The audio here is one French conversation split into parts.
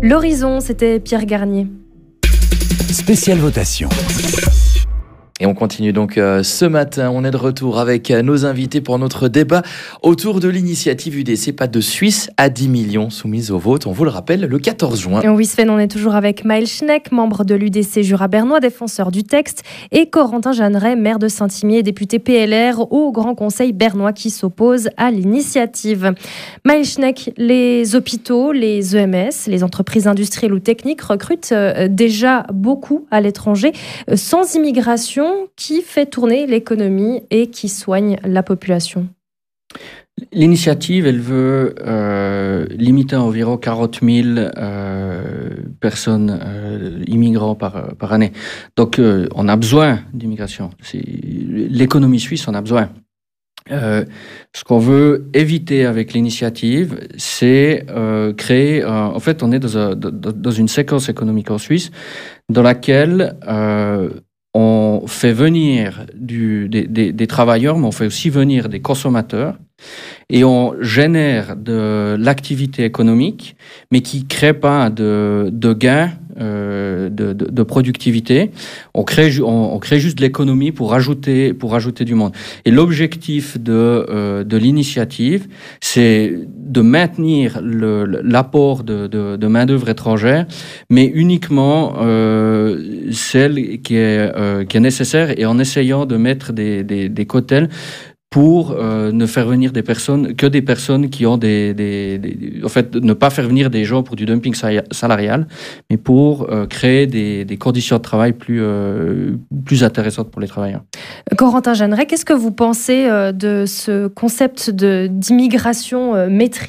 L'horizon, c'était Pierre Garnier. Spéciale votation. Et on continue donc ce matin. On est de retour avec nos invités pour notre débat autour de l'initiative UDC Pas de Suisse à 10 millions soumise au vote. On vous le rappelle, le 14 juin. Et oui, Sven, on est toujours avec Maël Schneck, membre de l'UDC Jura bernois, défenseur du texte, et Corentin Jeanneret, maire de Saint-Imier, député PLR au Grand Conseil bernois qui s'oppose à l'initiative. Maël Schneck, les hôpitaux, les EMS, les entreprises industrielles ou techniques recrutent déjà beaucoup à l'étranger. Sans immigration, qui fait tourner l'économie et qui soigne la population? L'initiative, elle veut limiter à environ 40 000 personnes immigrants par année. Donc, on a besoin d'immigration. L'économie suisse en a besoin. Ce qu'on veut éviter avec l'initiative, c'est créer... en fait, on est dans une séquence économique en Suisse dans laquelle... on fait venir des travailleurs, mais on fait aussi venir des consommateurs et on génère de l'activité économique, mais qui ne crée pas de gains de productivité. On crée juste de l'économie pour rajouter du monde. Et l'objectif de l'initiative, c'est de maintenir l'apport de main-d'œuvre étrangère, mais uniquement celle qui est nécessaire, et en essayant de mettre des quotas pour ne faire venir des personnes qui ont en fait, ne pas faire venir des gens pour du dumping salarial, mais pour créer des conditions de travail plus intéressantes pour les travailleurs. Corentin Jeanneret, qu'est-ce que vous pensez de ce concept d'immigration maîtrisée ?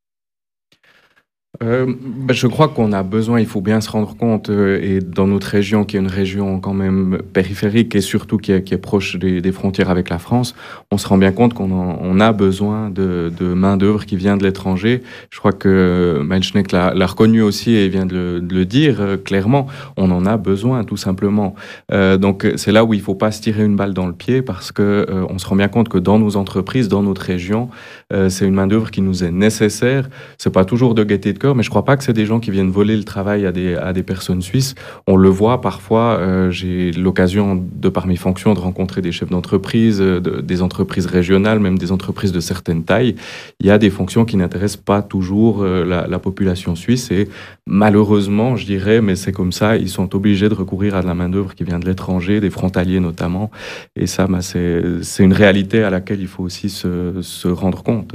Je crois qu'on a besoin, il faut bien se rendre compte, et dans notre région, qui est une région quand même périphérique et surtout qui est proche des frontières avec la France, on se rend bien compte qu'on a besoin de main-d'œuvre qui vient de l'étranger. Je crois que Maël Schneck l'a reconnu aussi et vient de le dire clairement. On en a besoin, tout simplement. Donc c'est là où il ne faut pas se tirer une balle dans le pied, parce qu'on se rend bien compte que dans nos entreprises, dans notre région, c'est une main-d'œuvre qui nous est nécessaire. C'est pas toujours de gaieté de cœur, mais je crois pas que c'est des gens qui viennent voler le travail à des personnes suisses. On le voit parfois. J'ai l'occasion, de par mes fonctions, de rencontrer des chefs d'entreprise, des entreprises régionales, même des entreprises de certaines tailles. Il y a des fonctions qui n'intéressent pas toujours la population suisse, et malheureusement, je dirais, mais c'est comme ça, ils sont obligés de recourir à de la main-d'œuvre qui vient de l'étranger, des frontaliers notamment. Et ça, c'est une réalité à laquelle il faut aussi se rendre compte.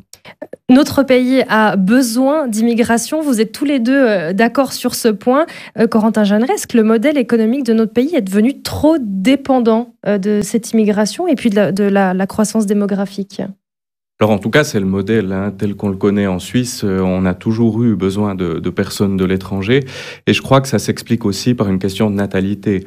Notre pays a besoin d'immigration. Vous êtes tous les deux d'accord sur ce point. Corentin Jeanneret, est-ce que le modèle économique de notre pays est devenu trop dépendant de cette immigration et puis de la croissance démographique ? Alors en tout cas, c'est le modèle tel qu'on le connaît en Suisse. On a toujours eu besoin de personnes de l'étranger, et je crois que ça s'explique aussi par une question de natalité.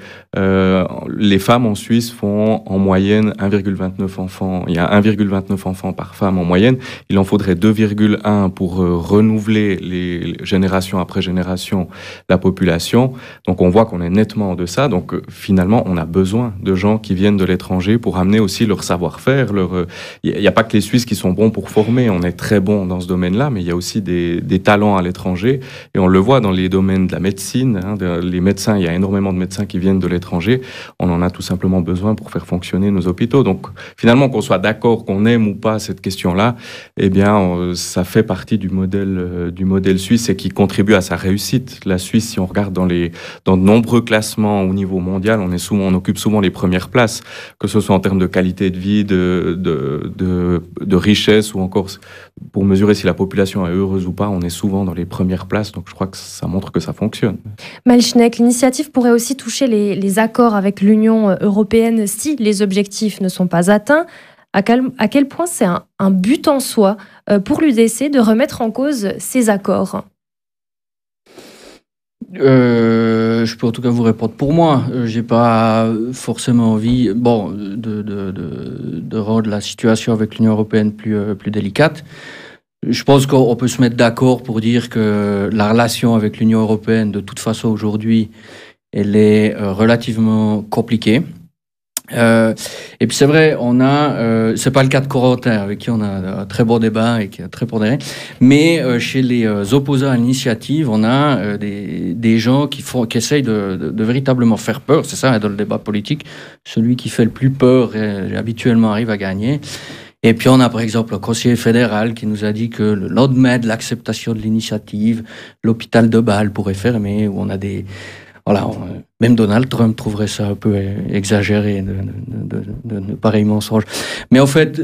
Les femmes en Suisse font en moyenne 1,29 enfants. Il y a 1,29 enfants par femme en moyenne. Il en faudrait 2,1 pour renouveler les génération après génération la population. Donc on voit qu'on est nettement en deçà. Donc finalement, on a besoin de gens qui viennent de l'étranger pour amener aussi leur savoir-faire. Il n'y a pas que les Suisses qui sont bons pour former, on est très bons dans ce domaine-là, mais il y a aussi des talents à l'étranger, et on le voit dans les domaines de la médecine, les médecins, il y a énormément de médecins qui viennent de l'étranger, on en a tout simplement besoin pour faire fonctionner nos hôpitaux. Donc finalement, qu'on soit d'accord, qu'on aime ou pas cette question-là, eh bien, ça fait partie du modèle suisse, et qui contribue à sa réussite. La Suisse, si on regarde dans de nombreux classements au niveau mondial, on occupe souvent les premières places, que ce soit en termes de qualité de vie, de richesse, ou encore pour mesurer si la population est heureuse ou pas, on est souvent dans les premières places. Donc je crois que ça montre que ça fonctionne. Maël Schneck, l'initiative pourrait aussi toucher les accords avec l'Union européenne si les objectifs ne sont pas atteints. À quel point c'est un but en soi pour l'UDC de remettre en cause ces accords ? Je peux en tout cas vous répondre pour moi. J'ai pas forcément envie, de rendre la situation avec l'Union européenne plus délicate. Je pense qu'on peut se mettre d'accord pour dire que la relation avec l'Union européenne, de toute façon aujourd'hui, elle est relativement compliquée. Et puis c'est vrai, on a, c'est pas le cas de Corentin avec qui on a un très bon débat et qui est très pondéré, mais chez les opposants à l'initiative, on a des gens qui essayent de véritablement faire peur. C'est ça, dans le débat politique, celui qui fait le plus peur habituellement arrive à gagner. Et puis on a par exemple le conseiller fédéral qui nous a dit que le lendemain de l'acceptation de l'initiative, l'hôpital de Bâle pourrait fermer, où on a des... Voilà, même Donald Trump trouverait ça un peu exagéré de pareils mensonges. Mais en fait,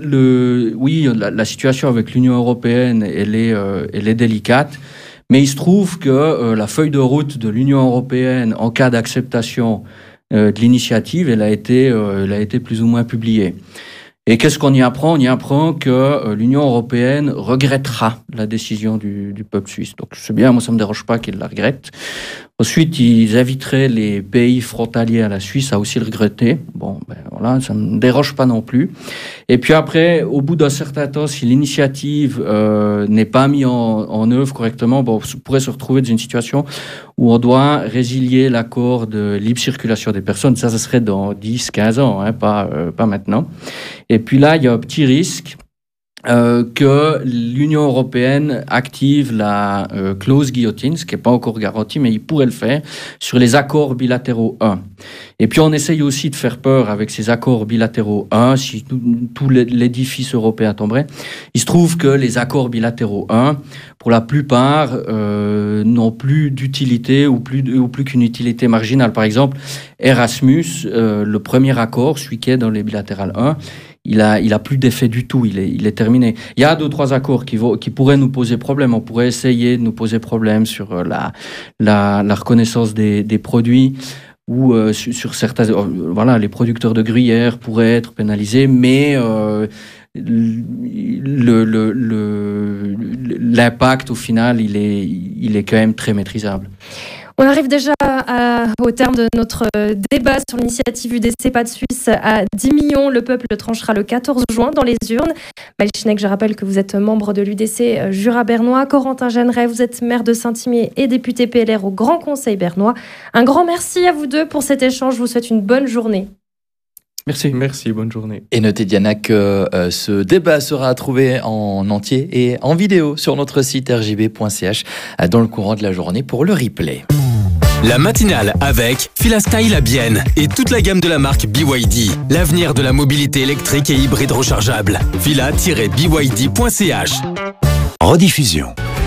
la situation avec l'Union européenne, elle est délicate. Mais il se trouve que la feuille de route de l'Union européenne en cas d'acceptation de l'initiative, elle a été plus ou moins publiée. Et qu'est-ce qu'on y apprend ? On y apprend que l'Union européenne regrettera la décision du peuple suisse. Donc c'est bien, moi ça me dérange pas qu'ils la regrettent. Ensuite, ils inviteraient les pays frontaliers à la Suisse à aussi le regretter. Bon, voilà, ça ne me dérange pas non plus. Et puis après, au bout d'un certain temps, si l'initiative n'est pas mise en œuvre correctement, on pourrait se retrouver dans une situation où on doit résilier l'accord de libre circulation des personnes. Ça serait dans 10-15 ans, hein, pas maintenant. Et puis là, il y a un petit risque que l'Union européenne active la clause guillotine, ce qui n'est pas encore garanti, mais il pourrait le faire, sur les accords bilatéraux 1. Et puis on essaye aussi de faire peur avec ces accords bilatéraux 1, si tout l'édifice européen tomberait. Il se trouve que les accords bilatéraux 1, pour la plupart, n'ont plus d'utilité ou plus qu'une utilité marginale. Par exemple, Erasmus, le premier accord, celui qui est dans les bilatérales 1, il a plus d'effet du tout, il est terminé. Il y a 2-3 accords qui pourraient nous poser problème. On pourrait essayer de nous poser problème sur la reconnaissance des produits ou sur certains... Voilà, les producteurs de gruyère pourraient être pénalisés, mais l'impact au final, il est quand même très maîtrisable. On arrive déjà au terme de notre débat sur l'initiative UDC Pas de Suisse à 10 millions. Le peuple tranchera le 14 juin dans les urnes. Maël Schneck, je rappelle que vous êtes membre de l'UDC Jura bernois. Corentin Jeanneret, vous êtes maire de Saint-Imier et député PLR au Grand Conseil bernois. Un grand merci à vous deux pour cet échange. Je vous souhaite une bonne journée. Merci, bonne journée. Et notez, Diana, que ce débat sera à trouver en entier et en vidéo sur notre site rjb.ch dans le courant de la journée pour le replay. La matinale avec Filastyle à Bienne et toute la gamme de la marque BYD. L'avenir de la mobilité électrique et hybride rechargeable. Fila-byd.ch. Rediffusion.